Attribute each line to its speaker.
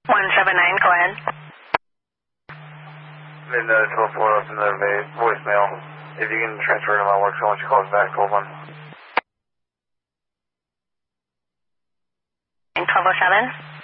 Speaker 1: 179, go ahead.
Speaker 2: Midnight 12-4 left another voicemail. If you can transfer to my work phone, she calls back, 12-1.
Speaker 1: 1207.